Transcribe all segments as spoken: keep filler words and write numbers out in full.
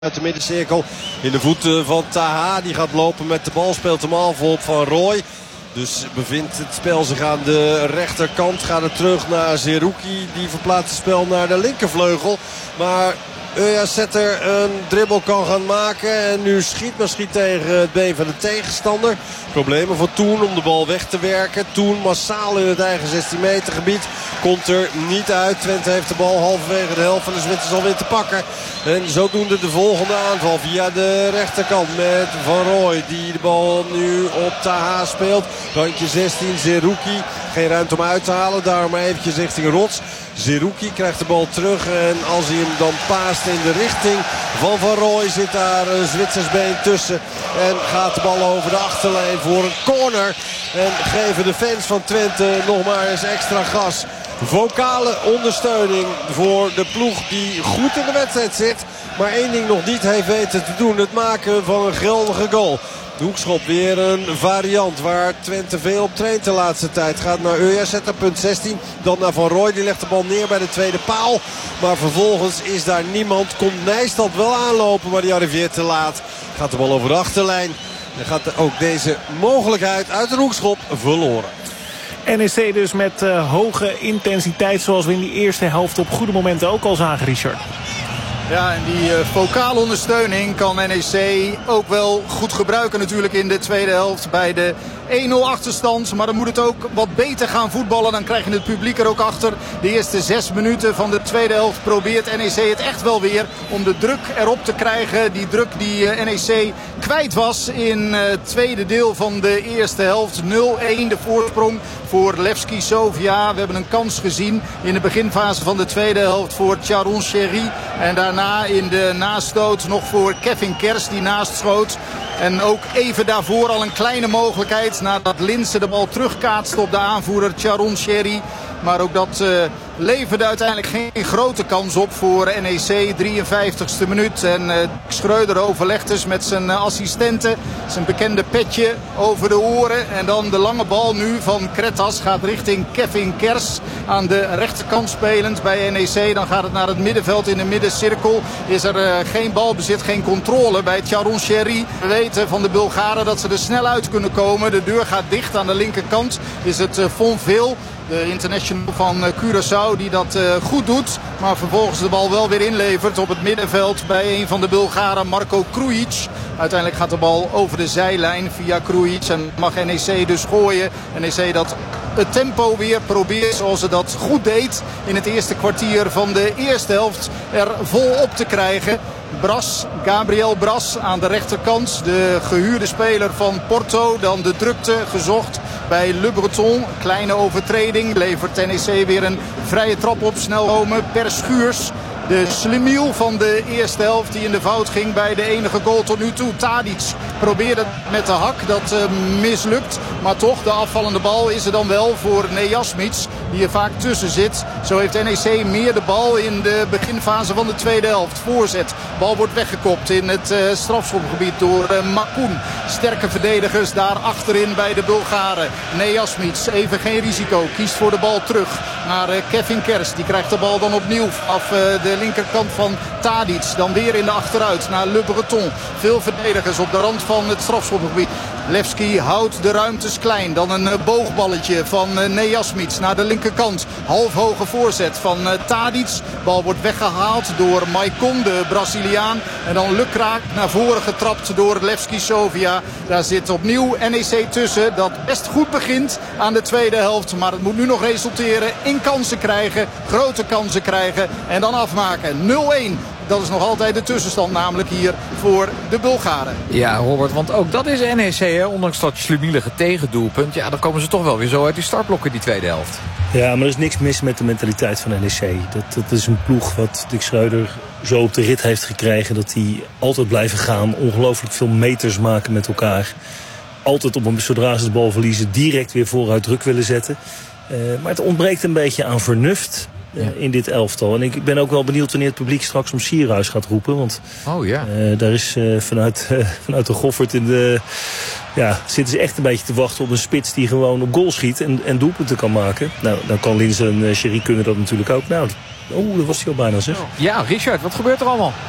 Uit de middencirkel in de voeten van Taha. Die gaat lopen met de bal. Speelt hem af op Van Rooij. Dus bevindt het spel zich aan de rechterkant. Gaat het terug naar Zerouki. Die verplaatst het spel naar de linkervleugel. Maar Øyazater een dribbel kan gaan maken. En nu schiet maar schiet tegen het been van de tegenstander. Problemen voor Toen om de bal weg te werken. Toen massaal in het eigen zestien meter gebied. Komt er niet uit. Twente heeft de bal halverwege de helft van de Zwitsers alweer te pakken. En zodoende de volgende aanval via de rechterkant met Van Rooij. Die de bal nu op Taha speelt. Randje zestien, Zerouki. Geen ruimte om uit te halen. Daarom maar eventjes richting Rots. Zerouki krijgt de bal terug. En als hij hem dan paast in de richting van Van Rooij zit daar een Zwitsersbeen tussen. En gaat de bal over de achterlijn voor een corner. En geven de fans van Twente nog maar eens extra gas. Vocale ondersteuning voor de ploeg die goed in de wedstrijd zit. Maar één ding nog niet heeft weten te doen. Het maken van een geldige goal. De hoekschop weer een variant waar Twente veel op traint de laatste tijd. Gaat naar Øyazater, punt zestien. Dan naar Van Rooij. Die legt de bal neer bij de tweede paal. Maar vervolgens is daar niemand. Komt Nijstad wel aanlopen, maar die arriveert te laat. Gaat de bal over de achterlijn. En gaat ook deze mogelijkheid uit de hoekschop verloren. N E C dus met uh, hoge intensiteit, zoals we in die eerste helft op goede momenten ook al zagen, Richard. Ja, en die uh, vocale ondersteuning kan N E C ook wel goed gebruiken natuurlijk in de tweede helft bij de één nul achterstand. Maar dan moet het ook wat beter gaan voetballen. Dan krijg je het publiek er ook achter. De eerste zes minuten van de tweede helft probeert N E C het echt wel weer om de druk erop te krijgen. Die druk die uh, N E C kwijt was in uh, het tweede deel van de eerste helft. nul één de voorsprong voor Levski Sofia. We hebben een kans gezien in de beginfase van de tweede helft voor Charon Sherry. En daarna in de nastoot nog voor Kevin Kers die naast schoot. En ook even daarvoor al een kleine mogelijkheid nadat Linse de bal terugkaatste op de aanvoerder Charon Sherry. Maar ook dat uh, leverde uiteindelijk geen grote kans op voor N E C. drieënvijftigste minuut. En uh, Schreuder overlegt dus met zijn uh, assistenten. Zijn bekende petje over de oren. En dan de lange bal nu van Kretas gaat richting Kevin Kers. Aan de rechterkant spelend bij N E C. Dan gaat het naar het middenveld in de middencirkel. Is er uh, geen balbezit, geen controle bij Charon Sherry. We weten van de Bulgaren dat ze er snel uit kunnen komen. De deur gaat dicht aan de linkerkant. Is het uh, Fonville, de international van Curaçao, die dat uh, goed doet. Maar vervolgens de bal wel weer inlevert op het middenveld bij een van de Bulgaren, Marko Krujic. Uiteindelijk gaat de bal over de zijlijn via Krujic en mag N E C dus gooien. N E C dat het tempo weer probeert zoals het dat goed deed in het eerste kwartier van de eerste helft er vol op te krijgen. Bras, Gabriel Bras aan de rechterkant. De gehuurde speler van Porto. Dan de drukte gezocht bij Le Breton. Kleine overtreding. Levert N E C weer een vrije trap op. Snel komen per Schuurs. De slimiel van de eerste helft die in de fout ging bij de enige goal tot nu toe. Tadic probeerde het met de hak. Dat uh, mislukt. Maar toch, de afvallende bal is er dan wel voor Nejasmic. Die er vaak tussen zit. Zo heeft N E C meer de bal in de beginfase van de tweede helft. Voorzet. Bal wordt weggekopt in het uh, strafschopgebied door uh, Makoun. Sterke verdedigers daar achterin bij de Bulgaren. Nejasmic, even geen risico. Kiest voor de bal terug naar uh, Kevin Kers. Die krijgt de bal dan opnieuw af uh, de linkerkant van Tadic. Dan weer in de achteruit naar Le Breton. Veel verdedigers op de rand van het strafschopgebied. Levski houdt de ruimtes klein. Dan een uh, boogballetje van uh, Nejasmic naar de linkerkant. Halfhoge voorzet van uh, Tadic. Bal wordt weggehaald door Maicon, de Braziliaan. En dan lukraak naar voren getrapt door Levski Sofia. Daar zit opnieuw N E C tussen. Dat best goed begint aan de tweede helft. Maar het moet nu nog resulteren in kansen krijgen. Grote kansen krijgen. En dan afmaken. nul één. Dat is nog altijd de tussenstand namelijk hier voor de Bulgaren. Ja, Robert, want ook dat is N E C, hè? Ondanks dat slumielige tegendoelpunt. Ja, dan komen ze toch wel weer zo uit die startblokken die tweede helft. Ja, maar er is niks mis met de mentaliteit van N E C. Dat, dat is een ploeg wat Dick Schreuder zo op de rit heeft gekregen. Dat die altijd blijven gaan. Ongelooflijk veel meters maken met elkaar. Altijd op een, zodra ze de bal verliezen, direct weer vooruit druk willen zetten. Uh, maar het ontbreekt een beetje aan vernuft. Ja. In dit elftal. En ik ben ook wel benieuwd wanneer het publiek straks om Sierhuis gaat roepen. Want oh, ja. uh, daar is uh, vanuit, uh, vanuit de Goffert in de... Ja, zitten ze echt een beetje te wachten op een spits die gewoon op goal schiet en, en doelpunten kan maken. Nou, dan kan Linse en uh, Sherry kunnen dat natuurlijk ook. Nou, oh, dat was hij al bijna zeg. Ja, Richard, wat gebeurt er allemaal?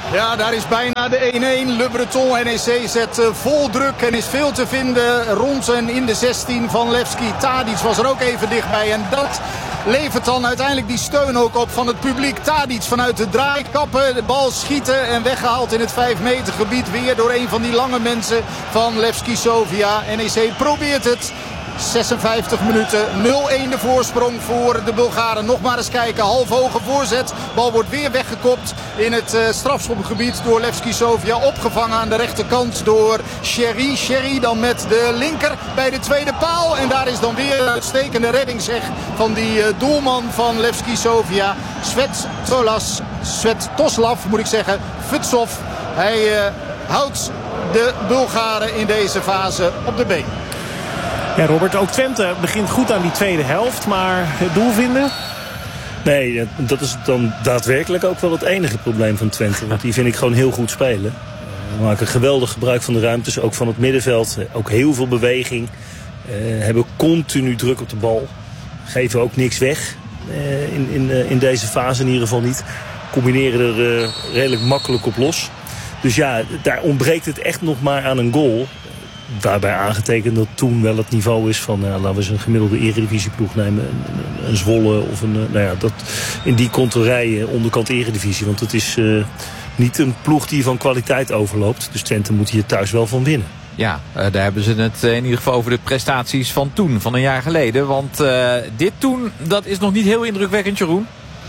Ja, daar is bijna de één-één. Le Breton N E C zet uh, vol druk en is veel te vinden rond en in de zestien van Levski. Tadic was er ook even dichtbij en dat levert dan uiteindelijk die steun ook op van het publiek. Tadic vanuit de draaikappen, de bal schieten en weggehaald in het vijf meter gebied. Weer door een van die lange mensen van Levski Sofia. N E C probeert het. zesenvijftig minuten, nul-één de voorsprong voor de Bulgaren. Nog maar eens kijken, half hoge voorzet. Bal wordt weer weggekopt in het uh, strafschopgebied door Levski Sofia. Opgevangen aan de rechterkant door Sherry. Sherry dan met de linker bij de tweede paal. En daar is dan weer een uitstekende redding zeg, van die uh, doelman van Levski Sofia. Svet Tolas, Svet Toslav moet ik zeggen. Futsov. Hij uh, houdt de Bulgaren in deze fase op de been. Ja, Robert, ook Twente begint goed aan die tweede helft, maar het doel vinden? Nee, dat is dan daadwerkelijk ook wel het enige probleem van Twente. Want die vind ik gewoon heel goed spelen. We maken geweldig gebruik van de ruimtes, ook van het middenveld. Ook heel veel beweging. Uh, hebben continu druk op de bal. Geven ook niks weg uh, in, in, uh, in deze fase in ieder geval niet. Combineren er uh, redelijk makkelijk op los. Dus ja, daar ontbreekt het echt nog maar aan een goal. Daarbij aangetekend dat toen wel het niveau is van, nou, laten we eens een gemiddelde eredivisieploeg nemen. Een, een Zwolle of een, nou ja, dat in die konterijen onderkant eredivisie. Want het is uh, niet een ploeg die van kwaliteit overloopt. Dus Twente moet hier thuis wel van winnen. Ja, uh, daar hebben ze het uh, in ieder geval over de prestaties van toen, van een jaar geleden. Want uh, dit toen, dat is nog niet heel indrukwekkend, Jeroen.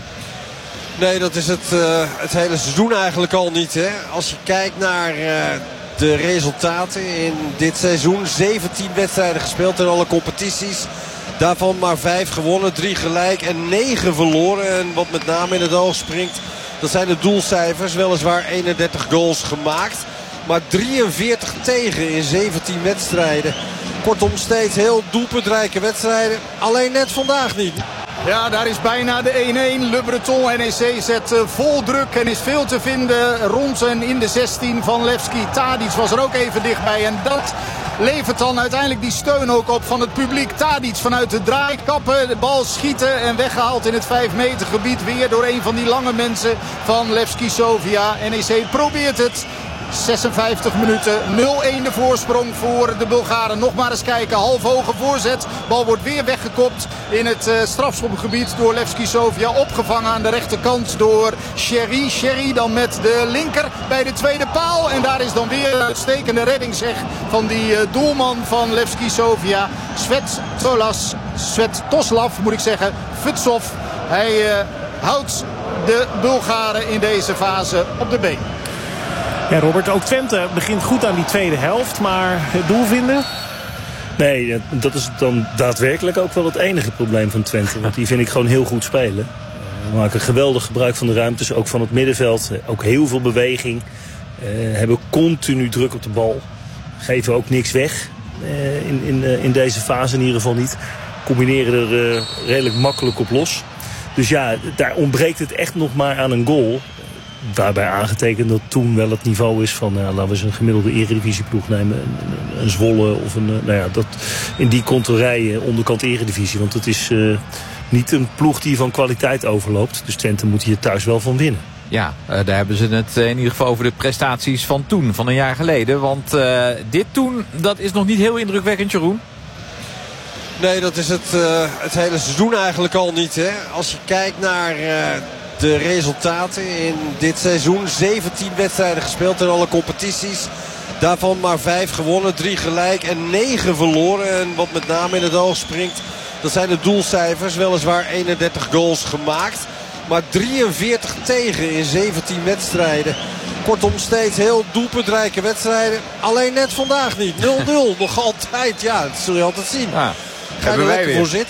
Nee, dat is het, uh, het hele seizoen eigenlijk al niet. Hè? Als je kijkt naar uh, de resultaten in dit seizoen. zeventien wedstrijden gespeeld in alle competities. Daarvan maar vijf gewonnen, drie gelijk en negen verloren. En wat met name in het oog springt, dat zijn de doelcijfers. Weliswaar eenendertig goals gemaakt, maar drieënveertig tegen in zeventien wedstrijden. Kortom, steeds heel doelpuntrijke wedstrijden. Alleen net vandaag niet. Ja, daar is bijna de één-één. Le Breton N E C zet uh, vol druk en is veel te vinden rond en in de zestien van Levski. Tadic was er ook even dichtbij en dat levert dan uiteindelijk die steun ook op van het publiek. Tadic vanuit de draaikappen, de bal schieten en weggehaald in het vijf meter gebied. Weer door een van die lange mensen van Levski Sofia. N E C probeert het. zesenvijftig minuten, nul-één de voorsprong voor de Bulgaren. Nog maar eens kijken, half hoge voorzet. Bal wordt weer weggekopt in het uh, strafschopgebied door Levski Sofia. Opgevangen aan de rechterkant door Sherry. Sherry dan met de linker bij de tweede paal. En daar is dan weer een uitstekende redding zeg, van die uh, doelman van Levski Sofia. Svet Tolas, Svet Toslav moet ik zeggen. Futsov. Hij uh, houdt de Bulgaren in deze fase op de been. Ja, Robert, ook Twente begint goed aan die tweede helft, maar het doel vinden? Nee, dat is dan daadwerkelijk ook wel het enige probleem van Twente. Want die vind ik gewoon heel goed spelen. We maken geweldig gebruik van de ruimtes, ook van het middenveld. Ook heel veel beweging. Uh, hebben continu druk op de bal. Geven ook niks weg uh, in, in, uh, in deze fase in ieder geval niet. Combineren er uh, redelijk makkelijk op los. Dus ja, daar ontbreekt het echt nog maar aan een goal. Daarbij aangetekend dat toen wel het niveau is van, nou, laten we eens een gemiddelde eredivisieploeg nemen. Een, een Zwolle of een, nou ja, dat in die konterijen onderkant eredivisie. Want het is uh, niet een ploeg die van kwaliteit overloopt. Dus Twente moet hier thuis wel van winnen. Ja, uh, daar hebben ze het uh, in ieder geval over de prestaties van toen, van een jaar geleden. Want uh, dit toen, dat is nog niet heel indrukwekkend, Jeroen. Nee, dat is het, uh, het hele seizoen eigenlijk al niet. Hè? Als je kijkt naar Uh... de resultaten in dit seizoen. zeventien wedstrijden gespeeld in alle competities. Daarvan maar vijf gewonnen, drie gelijk en negen verloren. En wat met name in het oog springt, dat zijn de doelcijfers. Weliswaar eenendertig goals gemaakt, maar drieënveertig tegen in zeventien wedstrijden. Kortom, steeds heel doelpuntrijke wedstrijden. Alleen net vandaag niet. nul nul nog altijd. Ja, dat zul je altijd zien. Ja. Ga je er lekker voor zitten.